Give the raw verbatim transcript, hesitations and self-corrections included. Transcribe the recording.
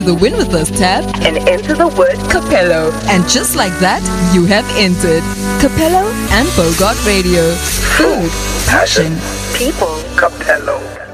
The Win With Us tab and enter the word Capello. And just like that, you have entered Capello and Bogart Radio. Food, passion, people, Capello.